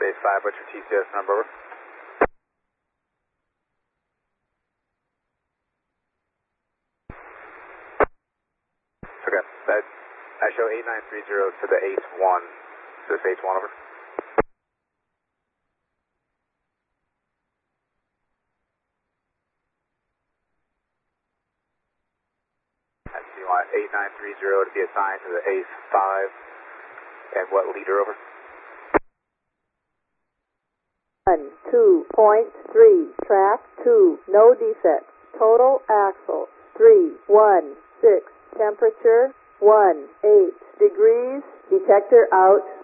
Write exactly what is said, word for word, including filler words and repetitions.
Base five, what's your T C S number? Over? Okay, that, I show eight nine three zero to the Ace one. Is this Ace one over? And so you want eight nine three zero to be assigned to the Ace five. And what leader over? one, two point three, track two, no defects, total axle, three, one, six, temperature, one, eight degrees, detector out.